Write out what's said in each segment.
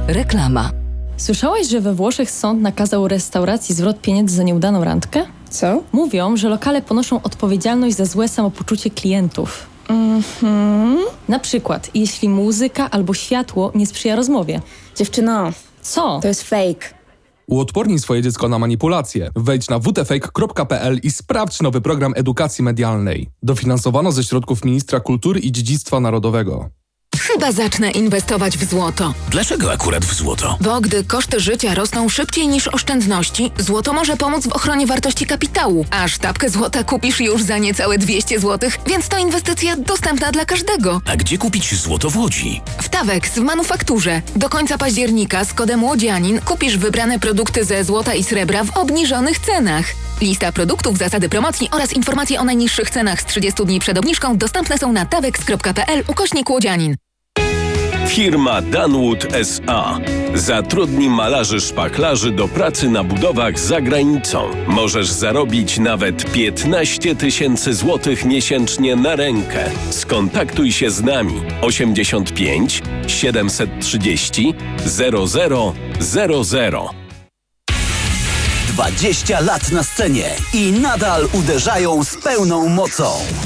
Reklama. Słyszałaś, że we Włoszech sąd nakazał restauracji zwrot pieniędzy za nieudaną randkę? Co? Mówią, że lokale ponoszą odpowiedzialność za złe samopoczucie klientów. Na przykład, jeśli muzyka albo światło nie sprzyja rozmowie. Dziewczyno, Co? to jest fake. Uodpornij swoje dziecko na manipulacje. Wejdź na wtfake.pl i sprawdź nowy program edukacji medialnej. Dofinansowano ze środków Ministra Kultury i Dziedzictwa Narodowego. Chyba zacznę inwestować w złoto. Dlaczego akurat w złoto? Bo gdy koszty życia rosną szybciej niż oszczędności, złoto może pomóc w ochronie wartości kapitału. A sztabkę złota kupisz już za niecałe 200 zł, więc to inwestycja dostępna dla każdego. A gdzie kupić złoto w Łodzi? W Tawex w manufakturze. Do końca października z kodem łodzianin kupisz wybrane produkty ze złota i srebra w obniżonych cenach. Lista produktów, zasady promocji oraz informacje o najniższych cenach z 30 dni przed obniżką dostępne są na tawex.pl/łodzianin. Firma Danwood S.A. zatrudni malarzy szpachlarzy do pracy na budowach za granicą. Możesz zarobić nawet 15 000 złotych miesięcznie na rękę. Skontaktuj się z nami 85 730 0000. 20 lat na scenie i nadal uderzają z pełną mocą.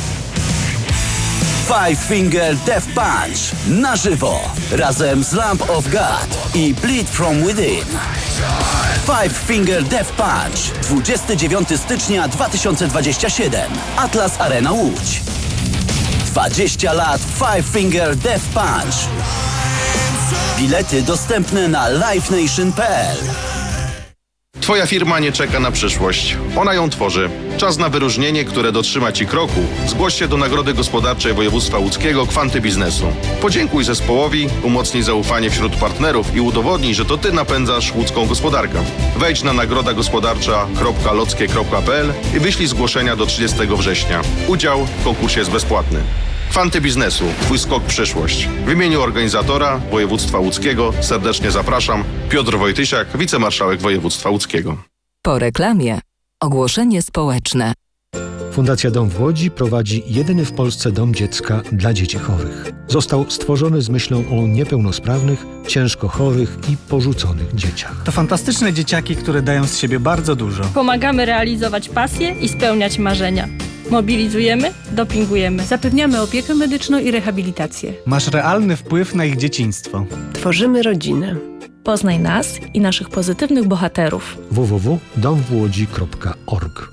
Five Finger Death Punch na żywo razem z Lamb of God i Bleed From Within. Five Finger Death Punch 29 stycznia 2027 Atlas Arena Łódź. 20 lat Five Finger Death Punch. Bilety dostępne na livenation.pl. Twoja firma nie czeka na przyszłość. Ona ją tworzy. Czas na wyróżnienie, które dotrzyma Ci kroku. Zgłoś się do Nagrody Gospodarczej Województwa Łódzkiego Kwanty Biznesu. Podziękuj zespołowi, umocnij zaufanie wśród partnerów i udowodnij, że to Ty napędzasz łódzką gospodarkę. Wejdź na nagrodagospodarcza.lockie.pl i wyślij zgłoszenia do 30 września. Udział w konkursie jest bezpłatny. Kwanty Biznesu. Twój skok w przyszłość. W imieniu organizatora Województwa Łódzkiego serdecznie zapraszam. Piotr Wojtysiak, wicemarszałek Województwa Łódzkiego. Po reklamie ogłoszenie społeczne. Fundacja Dom w Łodzi prowadzi jedyny w Polsce dom dziecka dla dzieci chorych. Został stworzony z myślą o niepełnosprawnych, ciężko chorych i porzuconych dzieciach. To fantastyczne dzieciaki, które dają z siebie bardzo dużo. Pomagamy realizować pasje i spełniać marzenia. Mobilizujemy, dopingujemy. Zapewniamy opiekę medyczną i rehabilitację. Masz realny wpływ na ich dzieciństwo. Tworzymy rodzinę. Poznaj nas i naszych pozytywnych bohaterów. www.domwłodzi.org.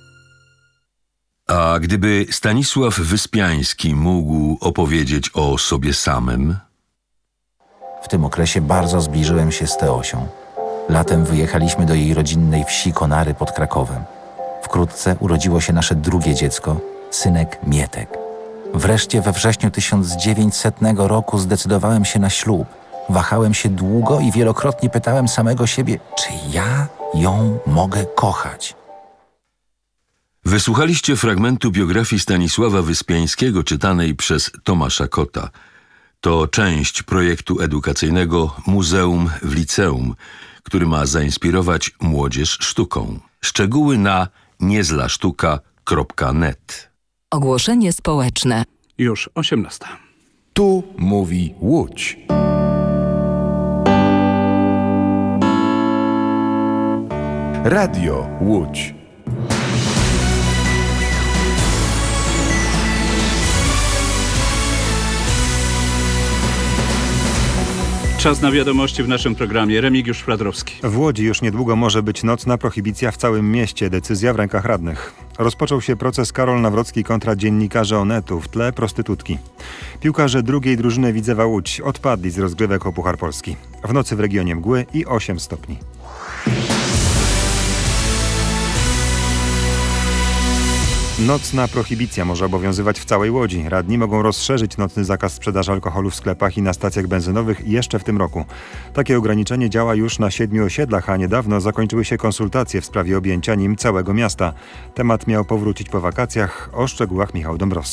A gdyby Stanisław Wyspiański mógł opowiedzieć o sobie samym? W tym okresie bardzo zbliżyłem się z Teosią. Latem wyjechaliśmy do jej rodzinnej wsi Konary pod Krakowem. Wkrótce urodziło się nasze drugie dziecko, synek Mietek. Wreszcie we wrześniu 1900 roku zdecydowałem się na ślub. Wahałem się długo i wielokrotnie pytałem samego siebie, czy ja ją mogę kochać. Wysłuchaliście fragmentu biografii Stanisława Wyspiańskiego czytanej przez Tomasza Kota. To część projektu edukacyjnego Muzeum w Liceum, który ma zainspirować młodzież sztuką. Szczegóły na niezlasztuka.net. Ogłoszenie społeczne. Już 18. Tu mówi Łódź. Radio Łódź. Czas na wiadomości w naszym programie. Remigiusz Fladrowski. W Łodzi już niedługo może być nocna prohibicja w całym mieście. Decyzja w rękach radnych. Rozpoczął się proces Karol Nawrocki kontra dziennikarza Onetu, w tle prostytutki. Piłkarze drugiej drużyny Widzewa Łódź odpadli z rozgrywek o Puchar Polski. W nocy w regionie mgły i 8 stopni. Nocna prohibicja może obowiązywać w całej Łodzi. Radni mogą rozszerzyć nocny zakaz sprzedaży alkoholu w sklepach i na stacjach benzynowych jeszcze w tym roku. Takie ograniczenie działa już na 7 osiedlach, a niedawno zakończyły się konsultacje w sprawie objęcia nim całego miasta. Temat miał powrócić po wakacjach. O szczegółach Michał Dąbrowski.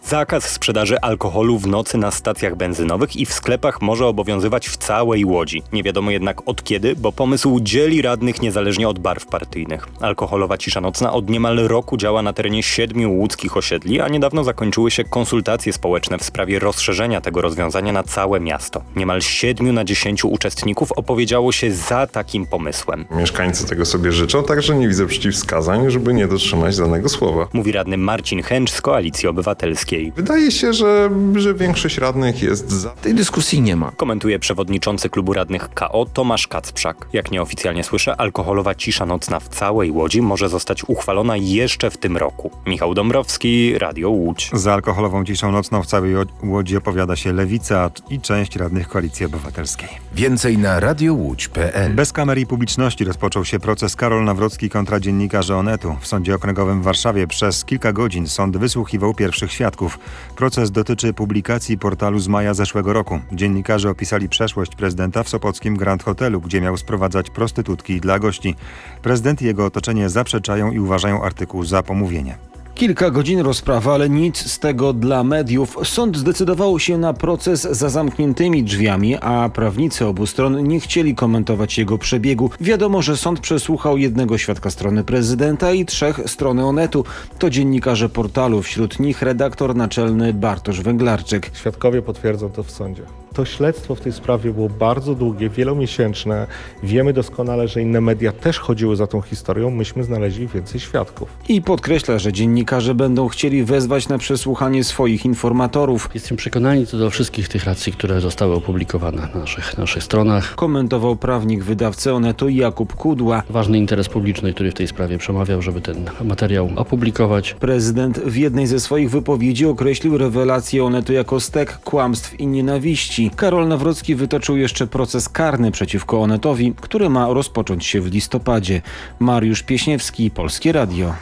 Zakaz sprzedaży alkoholu w nocy na stacjach benzynowych i w sklepach może obowiązywać w całej Łodzi. Nie wiadomo jednak od kiedy, bo pomysł dzieli radnych niezależnie od barw partyjnych. Alkoholowa cisza nocna od niemal roku działa na terenie 7 łódzkich osiedli, a niedawno zakończyły się konsultacje społeczne w sprawie rozszerzenia tego rozwiązania na całe miasto. Niemal 7 na 10 uczestników opowiedziało się za takim pomysłem. Mieszkańcy tego sobie życzą, także nie widzę przeciwwskazań, żeby nie dotrzymać danego słowa. Mówi radny Marcin Chęcz z Koalicji Obywatelskiej. Wydaje się, że większość radnych jest za. Tej dyskusji nie ma. Komentuje przewodniczący klubu radnych KO Tomasz Kacprzak. Jak nieoficjalnie słyszę, alkoholowa cisza nocna w całej Łodzi może zostać uchwalona jeszcze w tym roku. Michał Dąbrowski, Radio Łódź. Za alkoholową ciszą nocną w całej Łodzi opowiada się Lewica i część radnych Koalicji Obywatelskiej. Więcej na radiołódź.pl. Bez kamer i publiczności rozpoczął się proces Karol Nawrocki kontra dziennikarzy Onetu. W Sądzie Okręgowym w Warszawie przez kilka godzin sąd wysłuchiwał pierwszych świadków. Proces dotyczy publikacji portalu z maja zeszłego roku. Dziennikarze opisali przeszłość prezydenta w sopockim Grand Hotelu, gdzie miał sprowadzać prostytutki dla gości. Prezydent i jego otoczenie zaprzeczają i uważają artykuł za pomówienie. Kilka godzin rozprawy, ale nic z tego dla mediów. Sąd zdecydował się na proces za zamkniętymi drzwiami, a prawnicy obu stron nie chcieli komentować jego przebiegu. Wiadomo, że sąd przesłuchał jednego świadka strony prezydenta i 3 strony Onetu. To dziennikarze portalu, wśród nich redaktor naczelny Bartosz Węglarczyk. Świadkowie potwierdzą to w sądzie. To śledztwo w tej sprawie było bardzo długie, wielomiesięczne. Wiemy doskonale, że inne media też chodziły za tą historią. Myśmy znaleźli więcej świadków. I podkreśla, że dziennikarze będą chcieli wezwać na przesłuchanie swoich informatorów. Jestem przekonany co do wszystkich tych racji, które zostały opublikowane na naszych stronach. Komentował prawnik wydawcy Onetu Jakub Kudła. Ważny interes publiczny, który w tej sprawie przemawiał, żeby ten materiał opublikować. Prezydent w jednej ze swoich wypowiedzi określił rewelację Onetu jako stek kłamstw i nienawiści. Karol Nawrocki wytoczył jeszcze proces karny przeciwko Onetowi, który ma rozpocząć się w listopadzie. Mariusz Pieśniewski, Polskie Radio.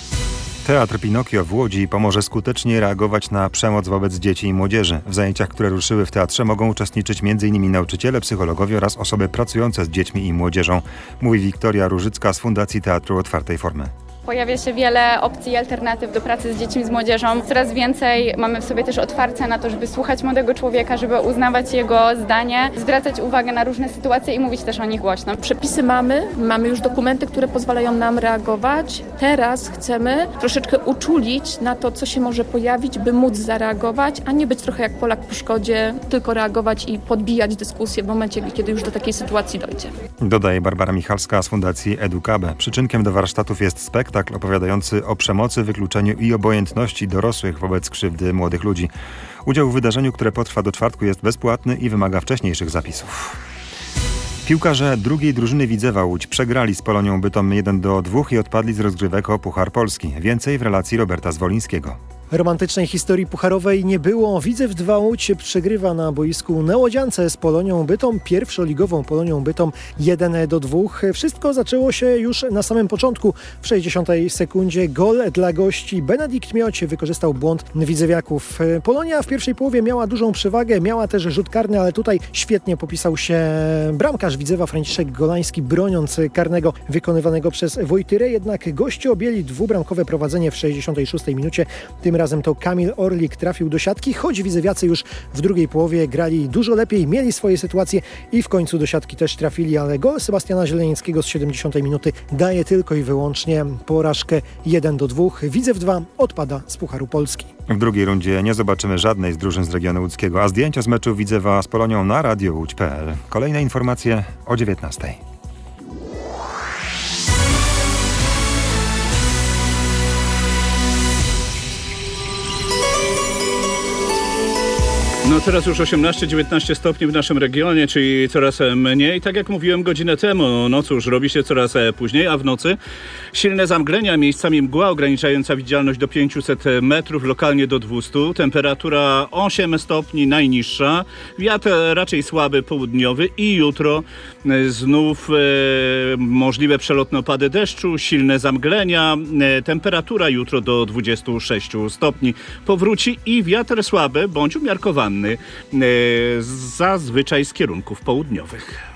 Teatr Pinokio w Łodzi pomoże skutecznie reagować na przemoc wobec dzieci i młodzieży. W zajęciach, które ruszyły w teatrze, mogą uczestniczyć m.in. nauczyciele, psychologowie oraz osoby pracujące z dziećmi i młodzieżą, mówi Wiktoria Różycka z Fundacji Teatru Otwartej Formy. Pojawia się wiele opcji i alternatyw do pracy z dziećmi, z młodzieżą. Coraz więcej mamy w sobie też otwarcia na to, żeby słuchać młodego człowieka, żeby uznawać jego zdanie, zwracać uwagę na różne sytuacje i mówić też o nich głośno. Przepisy mamy już dokumenty, które pozwalają nam reagować. Teraz chcemy troszeczkę uczulić na to, co się może pojawić, by móc zareagować, a nie być trochę jak Polak po szkodzie, tylko reagować i podbijać dyskusję w momencie, kiedy już do takiej sytuacji dojdzie. Dodaje Barbara Michalska z Fundacji Edukabe. Przyczynkiem do warsztatów jest spektakl opowiadający o przemocy, wykluczeniu i obojętności dorosłych wobec krzywdy młodych ludzi. Udział w wydarzeniu, które potrwa do czwartku, jest bezpłatny i wymaga wcześniejszych zapisów. Piłkarze drugiej drużyny Widzewa Łódź przegrali z Polonią Bytom 1-2 i odpadli z rozgrywek o Puchar Polski. Więcej w relacji Roberta Zwolińskiego. Romantycznej historii pucharowej nie było. Widzew 2 Łódź przegrywa na boisku na Łodziance z Polonią Bytom, pierwszoligową Polonią Bytom 1-2. Wszystko zaczęło się już na samym początku. W 60 sekundzie gol dla gości. Benedikt Mioć wykorzystał błąd widzewiaków. Polonia w pierwszej połowie miała dużą przewagę, miała też rzut karny, ale tutaj świetnie popisał się bramkarz Widzewa Franciszek Golański, broniąc karnego wykonywanego przez Wojtyrę. Jednak goście objęli dwubramkowe prowadzenie w 66 minucie. Tym razem to Kamil Orlik trafił do siatki, choć widzewiacy już w drugiej połowie grali dużo lepiej, mieli swoje sytuacje i w końcu do siatki też trafili, ale gol Sebastiana Zielenieckiego z 70 minuty daje tylko i wyłącznie porażkę 1-2. Widzew 2 odpada z Pucharu Polski. W drugiej rundzie nie zobaczymy żadnej z drużyn z regionu łódzkiego, a zdjęcia z meczu Widzewa z Polonią na radiołódź.pl. Kolejne informacje o 19:00. No teraz już 18-19 stopni w naszym regionie, czyli coraz mniej. Tak jak mówiłem godzinę temu, noc już robi się coraz później, a w nocy silne zamglenia, miejscami mgła ograniczająca widzialność do 500 metrów, lokalnie do 200. Temperatura 8 stopni najniższa, wiatr raczej słaby południowy i jutro znów możliwe przelotne opady deszczu, silne zamglenia. Temperatura jutro do 26 stopni powróci i wiatr słaby bądź umiarkowany. Zazwyczaj z kierunków południowych.